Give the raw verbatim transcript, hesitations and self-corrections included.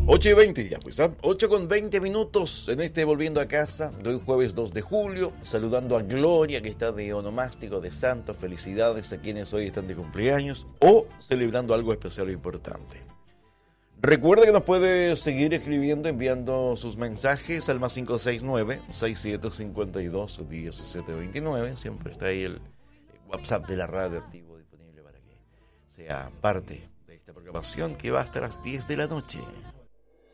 ocho y veinte ya, pues, ¿ah? ocho con veinte minutos en este Volviendo a Casa de hoy jueves dos de julio, saludando a Gloria que está de onomástico de santo, felicidades a quienes hoy están de cumpleaños o celebrando algo especial e importante. Recuerda que nos puede seguir escribiendo, enviando sus mensajes al más cinco seis nueve, seis siete cinco dos, uno siete dos nueve, siempre está ahí el WhatsApp de la radio activo disponible para que sea parte de esta programación que va hasta las diez de la noche.